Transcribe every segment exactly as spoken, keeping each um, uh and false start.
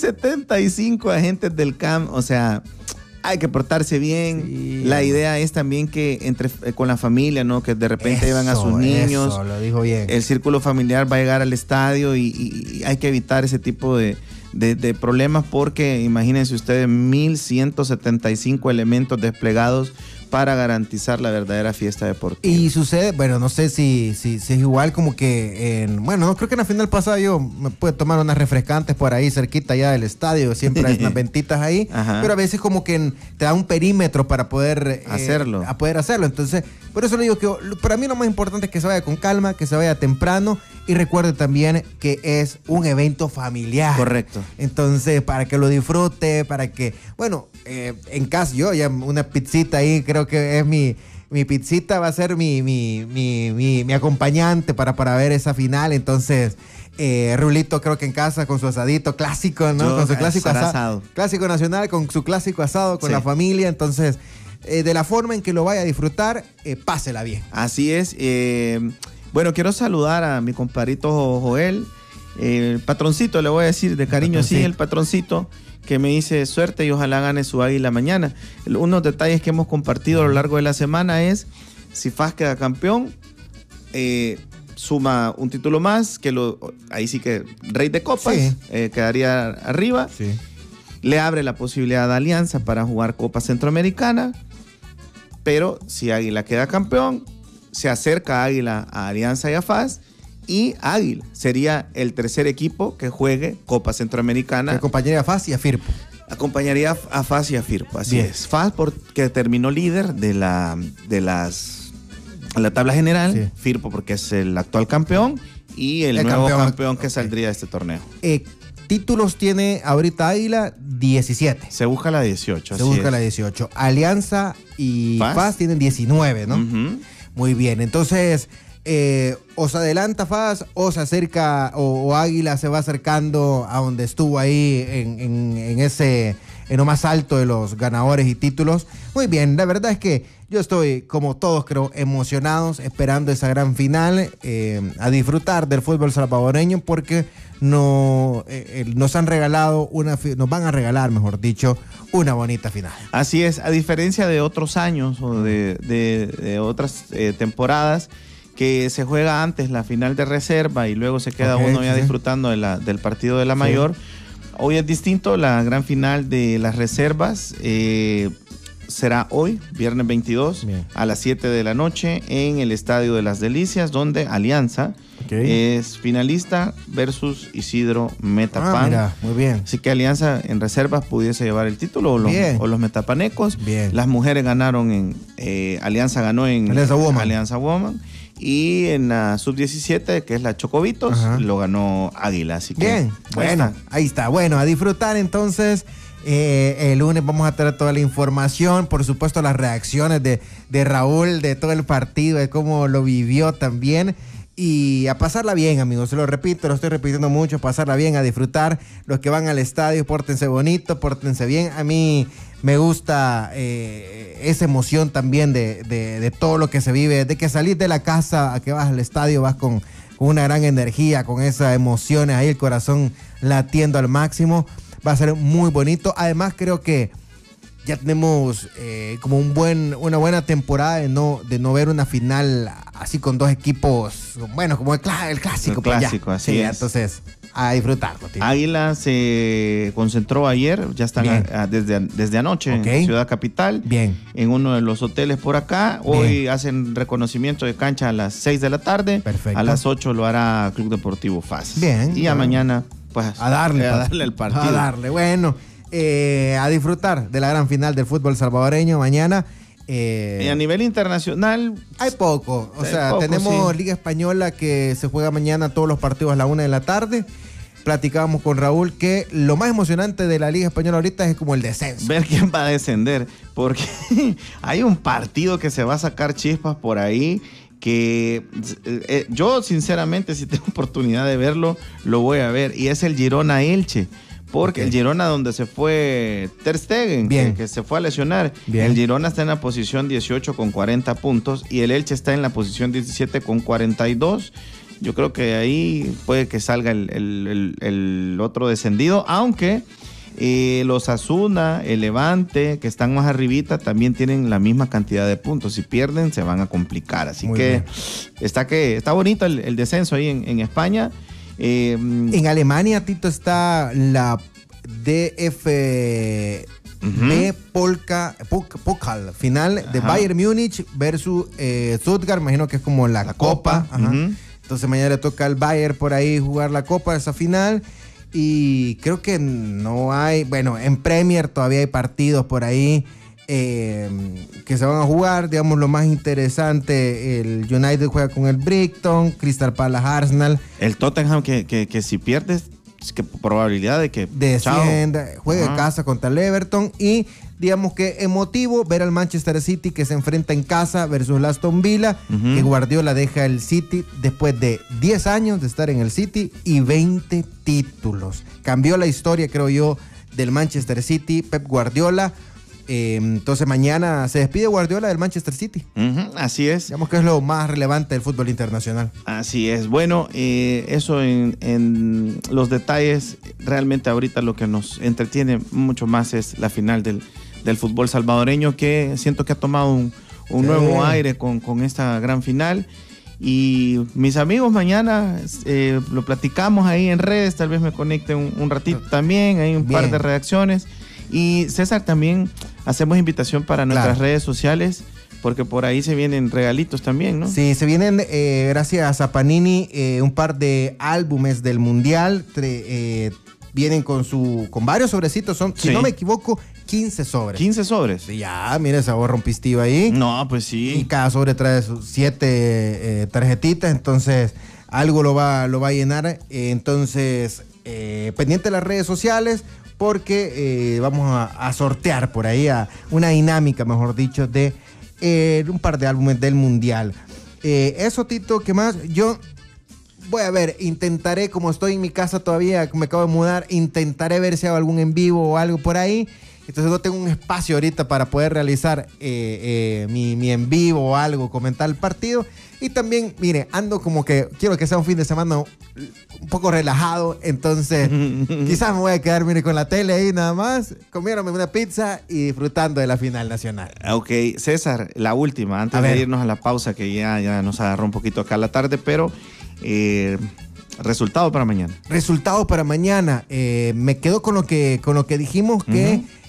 setenta y cinco agentes del C A M, o sea, hay que portarse bien. Sí. La idea es también que entre eh, con la familia, ¿no? Que de repente eso, llevan a sus niños. Eso, lo dijo bien. El círculo familiar va a llegar al estadio y, y, y hay que evitar ese tipo de, de, de problemas porque imagínense ustedes mil ciento setenta y cinco elementos desplegados para garantizar la verdadera fiesta deportiva. Y sucede, bueno, no sé si, si, si es igual como que en, bueno, no creo que en la final pasada yo me puedo tomar unas refrescantes por ahí cerquita ya del estadio, siempre hay unas ventitas ahí, ajá, pero a veces como que en, te da un perímetro para poder hacerlo. Eh, a poder hacerlo. Entonces, por eso le digo que para mí lo más importante es que se vaya con calma, que se vaya temprano y recuerde también que es un evento familiar. Correcto. Entonces, para que lo disfrute, para que, bueno, eh, en casa yo ya una pizzita ahí, creo que es mi, mi pizzita, va a ser mi, mi, mi, mi, mi acompañante para, para ver esa final. Entonces, eh, Rulito creo que en casa con su asadito clásico, ¿no? Yo, con su clásico asado, asado. Clásico nacional, con su clásico asado, con sí, la familia. Entonces, eh, de la forma en que lo vaya a disfrutar, eh, pásela bien. Así es. Eh, bueno, quiero saludar a mi compadrito Joel, eh, el patroncito, le voy a decir de cariño, sí, el patroncito, que me dice suerte y ojalá gane su Águila mañana. Unos detalles que hemos compartido a lo largo de la semana es, si F A S queda campeón, eh, suma un título más, que lo, ahí sí que Rey de Copas, sí, eh, quedaría arriba, sí, le abre la posibilidad de Alianza para jugar Copa Centroamericana, pero si Águila queda campeón, se acerca Águila a Alianza y a F A S, y Águila sería el tercer equipo que juegue Copa Centroamericana. Que acompañaría a F A S y a Firpo. Acompañaría a F A S y a Firpo, así bien, es. F A S porque terminó líder de la, de las, la tabla general, sí, Firpo porque es el actual campeón y el, el nuevo campeón, campeón que okay, saldría de este torneo. Eh, títulos tiene ahorita Águila diecisiete. Se busca la dieciocho. Se busca es. la dieciocho. Alianza y F A S, F A S tienen diecinueve, ¿no? Uh-huh. Muy bien, entonces... Eh, o se adelanta F A S o se acerca o, o Águila se va acercando a donde estuvo ahí en, en, en ese en lo más alto de los ganadores y títulos. Muy bien, la verdad es que yo estoy como todos creo emocionados esperando esa gran final, eh, a disfrutar del fútbol salvadoreño porque no, eh, nos han regalado una nos van a regalar mejor dicho una bonita final. Así es, a diferencia de otros años o de, de, de otras eh, temporadas que se juega antes la final de reserva y luego se queda okay, uno ya sí, disfrutando de la, del partido de la mayor. Sí. Hoy es distinto, la gran final de las reservas eh, será hoy, viernes veintidós, bien, a las siete de la noche en el Estadio de las Delicias, donde Alianza okay, es finalista versus Isidro Metapan. Ah, mira, muy bien. Así que Alianza en reservas pudiese llevar el título o los, o los metapanecos. Bien. Las mujeres ganaron en, eh, Alianza ganó en Alianza Woman. Alianza Woman. Y en la sub diecisiete, que es la Chocobitos, ajá, lo ganó Águila. Así que, bien, bueno, está. ahí está. Bueno, a disfrutar entonces. Eh, el lunes vamos a traer toda la información, por supuesto las reacciones de, de Raúl, de todo el partido, de cómo lo vivió también. Y a pasarla bien, amigos, se lo repito, lo estoy repitiendo mucho, pasarla bien, a disfrutar. Los que van al estadio, pórtense bonito, pórtense bien. A mí me gusta eh, esa emoción también de, de, de todo lo que se vive, de que salís de la casa a que vas al estadio, vas con, con una gran energía, con esas emociones, ahí el corazón latiendo al máximo. Va a ser muy bonito. Además, creo que ya tenemos eh, como un buen, una buena temporada de no, de no ver una final así con dos equipos, bueno, como el, cl- el clásico. El clásico, pues así sí, es. Entonces, a disfrutarlo, tío. Águila se concentró ayer, ya están a, a, desde, desde anoche okay, en Ciudad Capital. Bien. En uno de los hoteles por acá. Hoy bien, hacen reconocimiento de cancha a las seis de la tarde. Perfecto. A las ocho lo hará Club Deportivo F A S. Bien. Y bien. a mañana, pues, a darle, a darle el partido. A darle, bueno. Eh, a disfrutar de la gran final del fútbol salvadoreño mañana. Eh, y a nivel internacional hay poco, o hay sea, poco, tenemos sí, Liga Española que se juega mañana todos los partidos a la una de la tarde. Platicábamos con Raúl que lo más emocionante de la Liga Española ahorita es como el descenso. Ver quién va a descender, porque hay un partido que se va a sacar chispas por ahí que eh, yo sinceramente si tengo oportunidad de verlo, lo voy a ver, y es el Girona Elche. Porque okay, el Girona, donde se fue Ter Stegen, que, que se fue a lesionar, bien, el Girona está en la posición dieciocho con cuarenta puntos y el Elche está en la posición diecisiete con cuarenta y dos. yo creo que ahí puede que salga el, el, el, el otro descendido, aunque eh, los Osasuna, el Levante, que están más arribita, también tienen la misma cantidad de puntos. Si pierden, se van a complicar. Así Muy que bien. está que está bonito el, el descenso ahí en, en España. Eh, en Alemania, Tito, está la D F B uh-huh. Polka, Pokal, final Ajá. de Bayern Múnich versus eh, Stuttgart, imagino que es como la, la Copa. Copa. Uh-huh. Entonces mañana le toca al Bayern por ahí jugar la Copa, esa final. Y creo que no hay, bueno, en Premier todavía hay partidos por ahí eh, que se van a jugar. Digamos, lo más interesante, el United juega con el Brighton, Crystal Palace, Arsenal. El Tottenham que, que, que si pierdes, que probabilidad de que descienda, juegue en casa contra el Everton. Y digamos que emotivo ver al Manchester City que se enfrenta en casa versus el Aston Villa, uh-huh. que Guardiola deja el City después de diez años de estar en el City y veinte títulos. Cambió la historia, creo yo, del Manchester City, Pep Guardiola. Eh, entonces mañana se despide Guardiola del Manchester City. Uh-huh, así es. Digamos que es lo más relevante del fútbol internacional. Así es. Bueno, eh, eso en, en los detalles, realmente ahorita lo que nos entretiene mucho más es la final del, del fútbol salvadoreño, que siento que ha tomado un, un sí. nuevo aire con, con esta gran final. Y mis amigos, mañana eh, lo platicamos ahí en redes, tal vez me conecte un, un ratito también, hay un Bien. par de reacciones. Y César, también hacemos invitación para nuestras claro. redes sociales, porque por ahí se vienen regalitos también, ¿no? Sí, se vienen, eh, gracias a Panini, eh, un par de álbumes del Mundial. Tre, eh, vienen con su con varios sobrecitos, son, sí. si no me equivoco, quince sobres. quince sobres. Sí, ya, mire, se ahorra un pistillo ahí. No, pues sí. Y cada sobre trae sus siete eh, tarjetitas, entonces algo lo va, lo va a llenar. Eh, entonces, eh, pendiente de las redes sociales, porque eh, vamos a, a sortear por ahí a una dinámica, mejor dicho, de eh, un par de álbumes del Mundial. Eh, eso, Tito, ¿qué más? Yo voy a ver, intentaré, como estoy en mi casa todavía, me acabo de mudar, intentaré ver si hago algún en vivo o algo por ahí. Entonces no tengo un espacio ahorita para poder realizar eh, eh, mi, mi en vivo o algo, comentar el partido. Y también, mire, ando como que quiero que sea un fin de semana un poco relajado, entonces quizás me voy a quedar, mire, con la tele ahí nada más, comiéndome una pizza y disfrutando de la final nacional. Ok, César, la última, antes de irnos a la pausa, que ya, ya nos agarró un poquito acá la tarde, pero eh, resultado para mañana. Resultado para mañana, eh, me quedo con lo que, con lo que dijimos, que, uh-huh.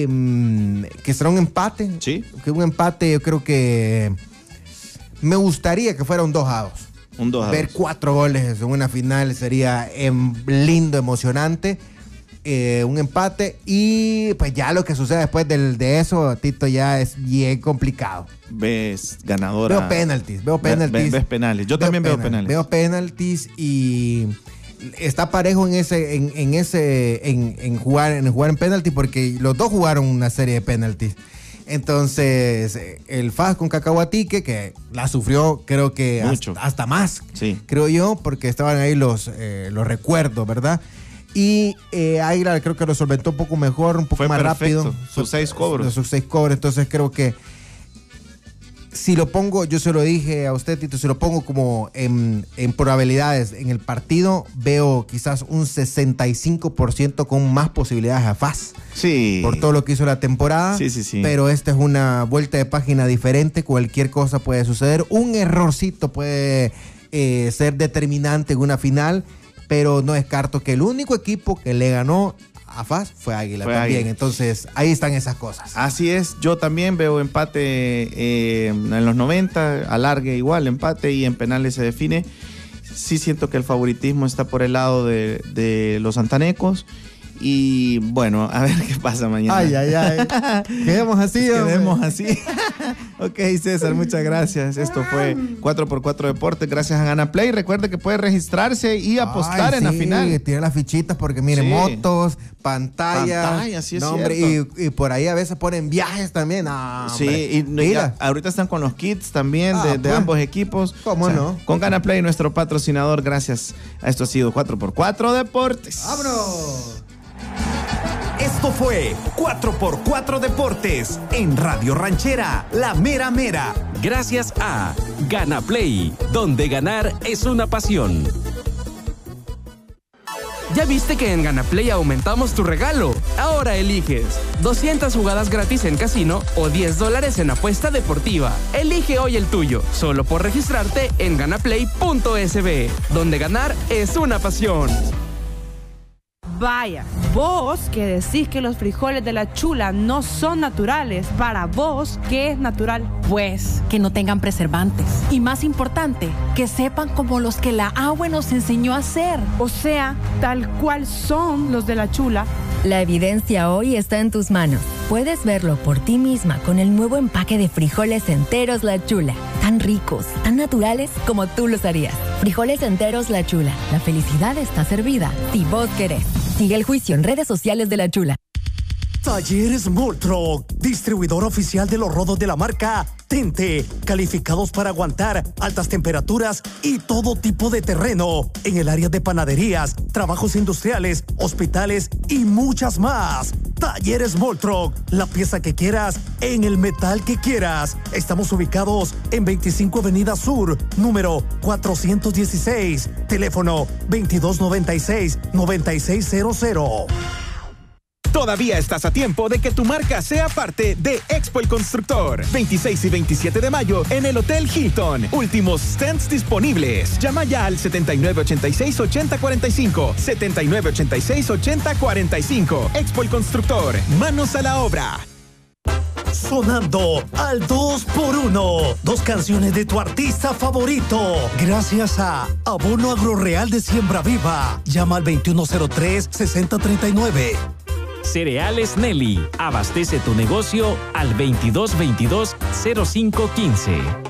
eh, que será un empate. Sí. Que un empate, yo creo que me gustaría que fuera un dos a dos. Un dos a dos. Ver cuatro goles en una final sería em, lindo, emocionante. Eh, un empate y pues ya lo que sucede después del, de eso, Tito, ya es bien complicado. Ves ganadora. Veo penaltis, veo penaltis. Ves, ves penales. Yo veo también penal, veo penales. Veo penaltis y está parejo en ese, en, en ese, en, en jugar, en jugar en penalti, porque los dos jugaron una serie de penaltis. Entonces, el F A S con Cacahuatique, que la sufrió, creo que hasta, hasta más, sí. creo yo, porque estaban ahí los, eh, los recuerdos, ¿verdad? Y eh, Águila creo que lo solventó un poco mejor, un poco Fue más perfecto. rápido. Sus seis cobros. Sus seis cobros, entonces creo que si lo pongo, yo se lo dije a usted, Tito, si lo pongo como en, en probabilidades en el partido, veo quizás un sesenta y cinco por ciento con más posibilidades a F A S. Sí. Por todo lo que hizo la temporada. Sí, sí, sí. Pero esta es una vuelta de página diferente, cualquier cosa puede suceder. Un errorcito puede eh, ser determinante en una final, pero no descarto que el único equipo que le ganó a F A S fue Águila fue también. Águila. Entonces, ahí están esas cosas. Así es. Yo también veo empate eh, en los noventa, alargue igual, empate, y en penales se define. Sí siento que el favoritismo está por el lado de, de los santanecos. Y bueno, a ver qué pasa mañana. Ay, ay, ay. Quedemos así, Quedemos así. Ok, César, muchas gracias. Esto fue cuatro por cuatro Deportes. Gracias a Gana Play. Recuerde que puede registrarse y apostar ay, en sí, la final. Tiene las fichitas porque, mire, sí. motos, pantalla. Pantalla, sí es no, hombre, cierto. Y, y por ahí a veces ponen viajes también. No, sí, y ya, ahorita están con los kits también ah, de, de pues, ambos equipos. ¿Cómo o sea, no? Con Gana Play, nuestro patrocinador. Gracias a esto ha sido cuatro por cuatro Deportes. ¡Vámonos! Esto fue cuatro por cuatro Deportes en Radio Ranchera, La Mera Mera. Gracias a Gana Play, donde ganar es una pasión. ¿Ya viste que en GanaPlay aumentamos tu regalo? Ahora eliges doscientas jugadas gratis en casino o diez dólares en apuesta deportiva. Elige hoy el tuyo, solo por registrarte en ganaplay punto es be, donde ganar es una pasión. Vaya, vos que decís que los frijoles de la Chula no son naturales, para vos, ¿qué es natural? Pues, que no tengan preservantes. Y más importante, que sepan como los que la Ahue nos enseñó a hacer. O sea, tal cual son los de la Chula. La evidencia hoy está en tus manos. Puedes verlo por ti misma con el nuevo empaque de frijoles enteros La Chula. Tan ricos, tan naturales como tú los harías. Frijoles enteros La Chula. La felicidad está servida si vos querés. Sigue el juicio en redes sociales de La Chula. Talleres Moltro, distribuidor oficial de los rodos de la marca Tente, calificados para aguantar altas temperaturas y todo tipo de terreno en el área de panaderías, trabajos industriales, hospitales y muchas más. Talleres Moltro, la pieza que quieras en el metal que quieras. Estamos ubicados en veinticinco Avenida Sur, número cuatrocientos dieciséis, teléfono veintidós noventa y seis, noventa y seis cero cero. Todavía estás a tiempo de que tu marca sea parte de Expo El Constructor. veintiséis y veintisiete de mayo en el Hotel Hilton. Últimos stands disponibles. Llama ya al setenta y nueve ochenta y seis ochenta cuarenta y cinco. setenta y nueve ochenta y seis ochenta cuarenta y cinco. Expo El Constructor. Manos a la obra. Sonando al dos por uno. Dos canciones de tu artista favorito. Gracias a Abono Agroreal de Siembra Viva. Llama al veintiuno cero tres, sesenta treinta y nueve. Cereales Nelly. Abastece tu negocio al veintidós veintidós, cero cinco quince.